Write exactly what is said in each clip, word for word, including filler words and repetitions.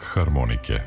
harmonike.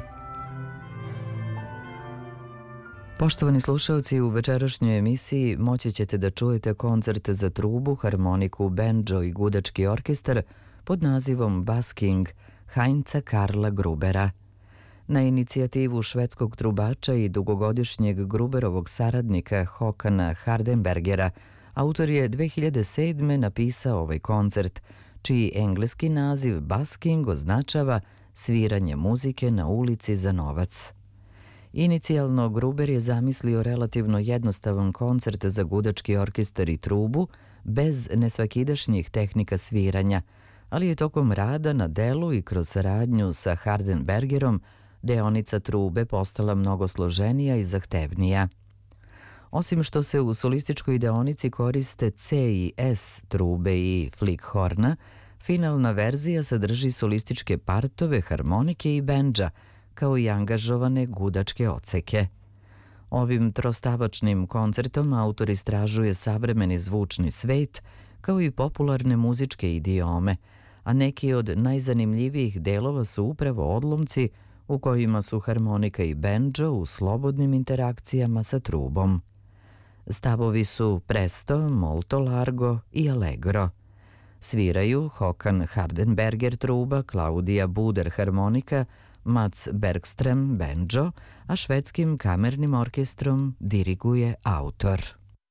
Poštovani slušalci, u večerašnjoj emisiji moći ćete da čujete koncert za trubu, harmoniku, bendžo i gudački orkestar pod nazivom Basking Heinza Karla Grubera. Na inicijativu švedskog trubača i dugogodišnjeg Gruberovog saradnika Håkana Hardenbergera, autor je dve hiljade sedme. napisao ovaj koncert, čiji engleski naziv Basking označava sviranje muzike na ulici za novac. Inicijalno Gruber je zamislio relativno jednostavan koncert za gudački orkestar i trubu, bez nesvakidašnjih tehnika sviranja, ali je tokom rada na delu i kroz saradnju sa Hardenbergerom deonica trube postala mnogo složenija i zahtevnija. Osim što se u solističkoj deonici koriste C i S trube i flikhorna, finalna verzija sadrži solističke partove, harmonike i bendža, kao i angažovane gudačke odseke. Ovim trostavačnim koncertom autor istražuje savremeni zvučni svet, kao i popularne muzičke idiome, a neki od najzanimljivijih delova su upravo odlomci u kojima su harmonika i bendžo u slobodnim interakcijama sa trubom. Stavovi su presto, molto largo i allegro. Sviraju Håkan Hardenberger truba, Claudia Buder harmonika, Mats Bergström bendžo, a švedskim kamernim orkestrom diriguje autor.